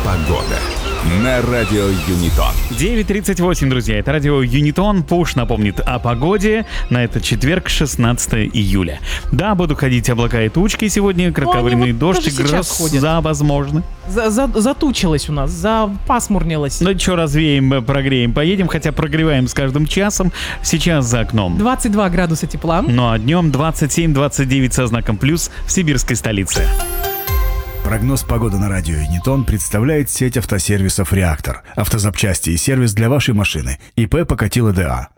Погода на радио Юнитон. 9:38, друзья. Это радио Юнитон. Пуш напомнит о погоде на этот четверг, 16 июля. Да, будут ходить облака и тучки сегодня, кратковременный дождь и гроза возможны. Затучилось у нас, запасмурнилось. Ну что, развеем, прогреем, поедем, хотя прогреваем с каждым часом. Сейчас за окном 22 градуса тепла. Ну а днем 27-29 со знаком плюс в сибирской столице. Прогноз погоды на радио Юнитон представляет сеть автосервисов «Реактор». Автозапчасти и сервис для вашей машины. ИП Покатило ДА.